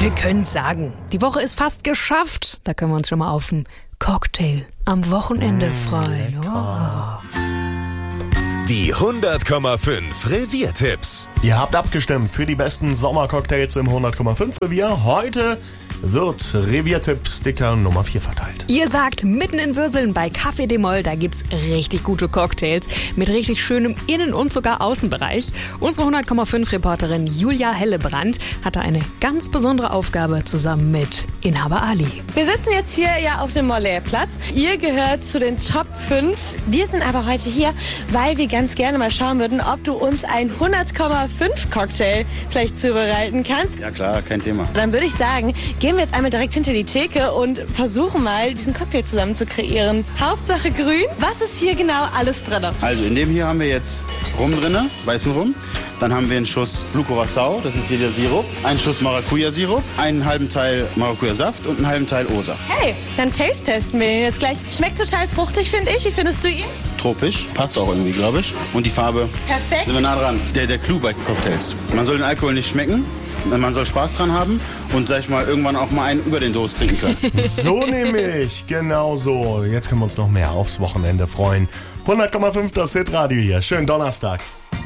Wir können sagen, die Woche ist fast geschafft. Da können wir uns schon mal auf einen Cocktail am Wochenende freuen. Die 100,5 Reviertipps. Ihr habt abgestimmt für die besten Sommercocktails im 100,5 Revier. Heute wird Reviertipp-Sticker Nummer 4 verteilt. Ihr sagt, mitten in Würseln bei Café de Moll, da gibt's richtig gute Cocktails mit richtig schönem Innen- und sogar Außenbereich. Unsere 100,5-Reporterin Julia Hellebrand hatte eine ganz besondere Aufgabe zusammen mit Inhaber Ali. Wir sitzen jetzt hier ja auf dem Mollet-Platz. Ihr gehört zu den Top 5. Wir sind aber heute hier, weil wir ganz gerne mal schauen würden, ob du uns ein 100,5 Cocktail vielleicht zubereiten kannst. Ja klar, kein Thema. Dann würde ich sagen, gehen wir jetzt einmal direkt hinter die Theke und versuchen mal, diesen Cocktail zusammen zu kreieren. Hauptsache grün. Was ist hier genau alles drin? Also in dem hier haben wir jetzt Rum drin, weißen Rum. Dann haben wir einen Schuss Blue Curacao, das ist hier der Sirup. Einen Schuss Maracuja-Sirup, einen halben Teil Maracuja-Saft und einen halben Teil O-Saft. Hey, dann taste-testen wir ihn jetzt gleich. Schmeckt total fruchtig, finde ich. Wie findest du ihn? Tropisch, passt auch irgendwie, glaube ich. Und die Farbe, Perfekt. sind wir nah dran. Der Clou bei Cocktails. Man soll den Alkohol nicht schmecken, man soll Spaß dran haben und, sag ich mal, irgendwann auch mal einen über den Durst trinken können. So nämlich, genau so. Jetzt können wir uns noch mehr aufs Wochenende freuen. 100,5 das Hitradio hier. Schönen Donnerstag.